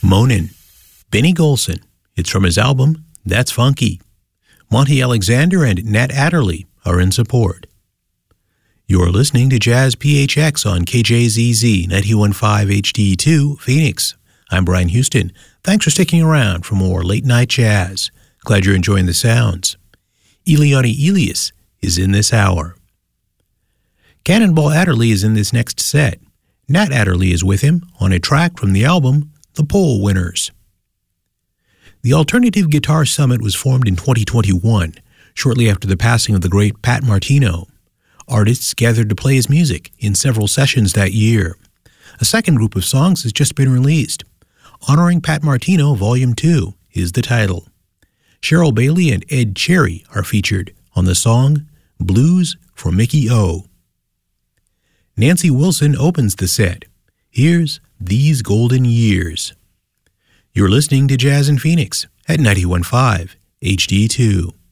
Moanin', Benny Golson. It's from his album, That's Funky. Monty Alexander and Nat Adderley are in support. You're listening to Jazz PHX on KJZZ 91.5 HD2 Phoenix. I'm Brian Houston. Thanks for sticking around for more late-night jazz. Glad you're enjoying the sounds. Eliane Elias is in this hour. Cannonball Adderley is in this next set. Nat Adderley is with him on a track from the album The Poll Winners. The Alternative Guitar Summit was formed in 2021, shortly after the passing of the great Pat Martino. Artists gathered to play his music in several sessions that year. A second group of songs has just been released. Honoring Pat Martino Volume 2 is the title. Cheryl Bailey and Ed Cherry are featured on the song Blues for Mickey O. Nancy Wilson opens the set. Here's These Golden Years. You're listening to Jazz in Phoenix at 91.5 HD2.